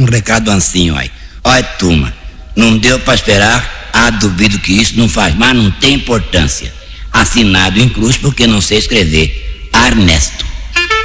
com um recado assim, olha. Olha, turma, não deu para esperar, duvido que isso não faz, mas não tem importância. Assinado em cruz porque não sei escrever. Ernesto.